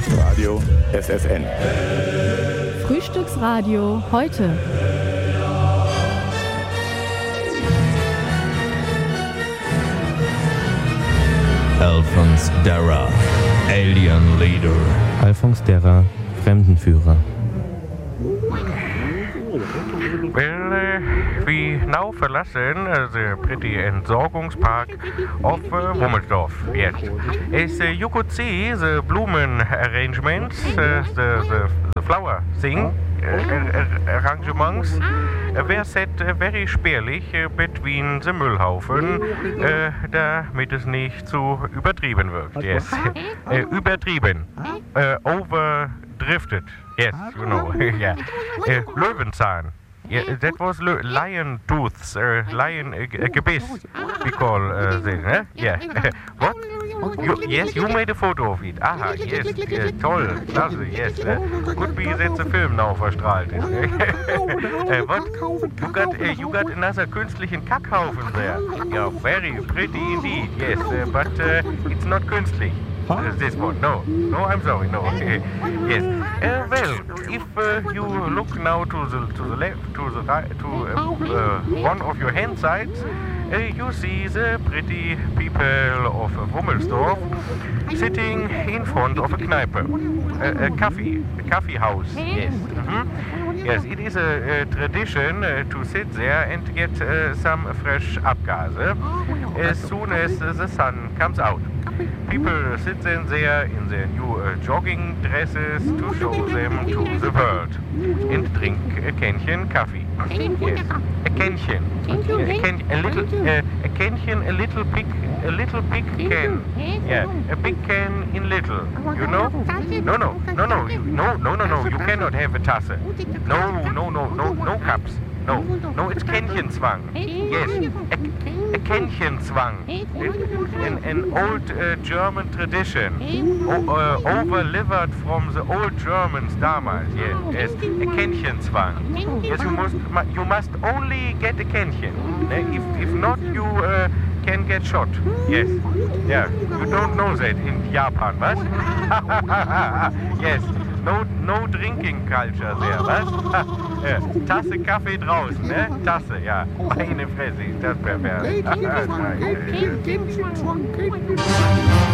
Radio FFN. Frühstücksradio heute. Alphonse Darra, Alien Leader. Alphonse Darra, Fremdenführer. Well, we now verlassen the pretty Entsorgungspark of Wummelsdorf. Yes. As you could see, the Blumen arrangements, the flower thing, arrangements were set very spärlich between the Müllhaufen, damit es nicht zu übertrieben wirkt. Yes. Übertrieben. Overdrifted. Yes, you know. Yeah. Löwenzahn. Yeah, that was lion tooths, lion Gebiss, we call this, eh? Yeah. What? Yes, you made a photo of it. Aha, yes, toll, klasse, yes. Could be that's a film now verstrahlt ist. What? You got another künstlichen Kackhaufen there. Yeah, very pretty indeed, yes, but it's not künstlich. This one, no, I'm sorry, no. Yes. Well, if you look now to the left, to the right, to one of your hand sides, you see the pretty people of Wummelsdorf sitting in front of a Kneipe, a coffee house. Yes. Mm-hmm. Yes, it is a tradition to sit there and get some fresh Abgase as soon as the sun comes out. People sit then there in their new jogging dresses to show them to the world and drink a Kännchen coffee. Yes, a Kännchen. A little big can. Yeah, a big can in little. You know? No. You cannot have a Tasse. No cups. No, it's Kännchenzwang. Yes, a Kännchenzwang. An old German tradition, overlivered from the old Germans damals. Yes, a Kännchenzwang. Yes, you must only get a Kännchen. If not, you can get shot. Yes, yeah. You don't know that in Japan, was? Yes. No drinking culture there, was? Tasse Kaffee draußen, ne? Tasse, ja. Meine Fresse, das wäre...